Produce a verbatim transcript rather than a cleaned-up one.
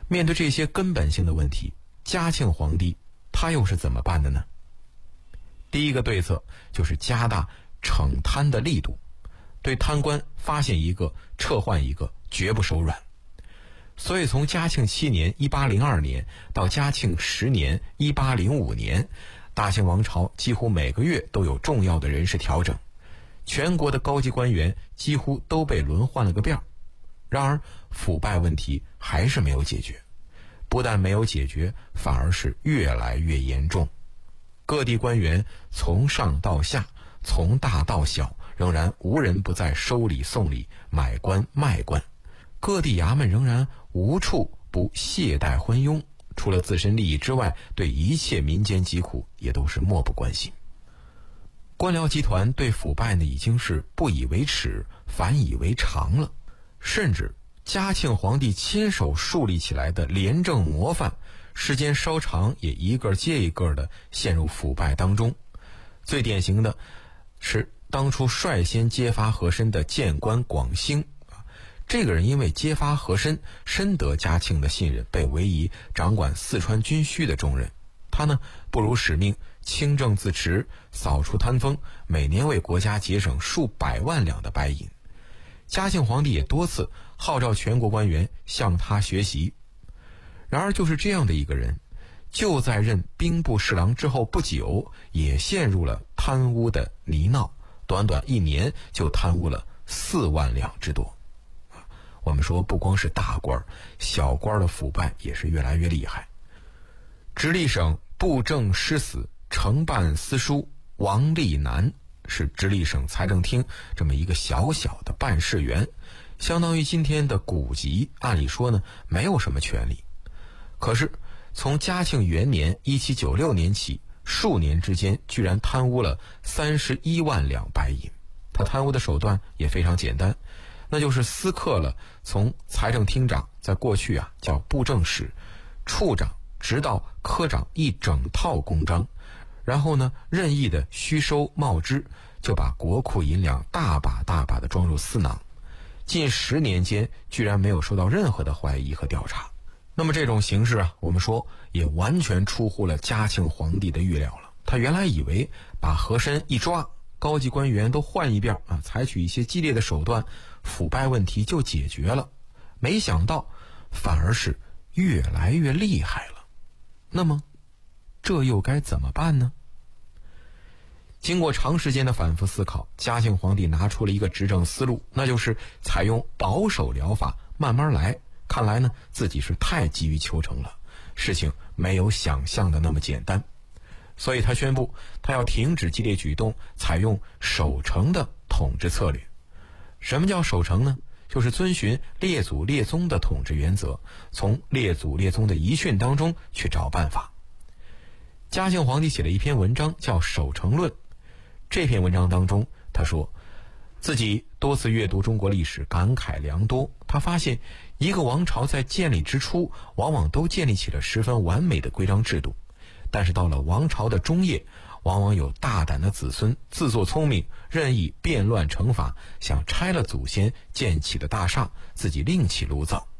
面对这些根本性的问题，嘉庆皇帝他又是怎么办的呢？第一个对策就是加大惩贪的力度，对贪官发现一个撤换一个，绝不手软。所以从嘉庆七年一八零二年到嘉庆十年一八零五年，大清王朝几乎每个月都有重要的人事调整，全国的高级官员几乎都被轮换了个遍。然而腐败问题还是没有解决，不但没有解决，反而是越来越严重。各地官员从上到下，从大到小，仍然无人不在收礼送礼，买官卖官。各地衙门仍然无处不懈怠昏庸，除了自身利益之外，对一切民间疾苦也都是漠不关心。官僚集团对腐败呢，已经是不以为耻，反以为常了。甚至嘉庆皇帝亲手树立起来的廉政模范，时间稍长也一个接一个的陷入腐败当中。最典型的是当初率先揭发和珅的谏官广兴，这个人因为揭发和珅，深得嘉庆的信任，被委以掌管四川军需的重任。他呢，不辱使命，清正自持，扫除贪风，每年为国家节省数百万两的白银。嘉庆皇帝也多次号召全国官员向他学习。然而就是这样的一个人，就在任兵部侍郎之后不久，也陷入了贪污的泥淖，短短一年就贪污了四万两之多。我们说不光是大官，小官的腐败也是越来越厉害。直隶省布政司司承办司书王立南是直隶省财政厅这么一个小小的办事员，相当于今天的股级，按理说呢没有什么权利。可是从嘉庆元年一七九六年起，数年之间居然贪污了三十一万两白银。他贪污的手段也非常简单，那就是私刻了从财政厅长，在过去啊叫布政使，处长直到科长一整套公章，然后呢任意的虚收冒支，就把国库银两大把大把的装入私囊。近十年间居然没有受到任何的怀疑和调查。那么这种形式啊，我们说也完全出乎了嘉庆皇帝的预料了。他原来以为把和珅一抓，高级官员都换一遍啊，采取一些激烈的手段，腐败问题就解决了。没想到反而是越来越厉害了。那么这又该怎么办呢？经过长时间的反复思考，嘉庆皇帝拿出了一个执政思路，那就是采用保守疗法，慢慢来。看来呢，自己是太急于求成了，事情没有想象的那么简单。所以他宣布，他要停止激烈举动，采用守成的统治策略。什么叫守成呢？就是遵循列祖列宗的统治原则，从列祖列宗的遗训当中去找办法。嘉庆皇帝写了一篇文章叫《守成论》，这篇文章当中他说，自己多次阅读中国历史，感慨良多。他发现一个王朝在建立之初，往往都建立起了十分完美的规章制度，但是到了王朝的中叶，往往有大胆的子孙自作聪明，任意变乱惩罚，想拆了祖先建起的大厦，自己另起炉灶。